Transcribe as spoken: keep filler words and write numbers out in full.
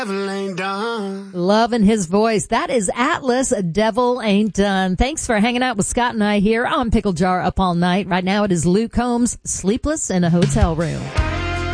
Devil ain't done. Loving his voice. That is Atlas, Devil Ain't Done. Thanks for hanging out with Scott and I here on Pickle Jar Up All Night. Right now it is Luke Combs, Sleepless in a Hotel Room.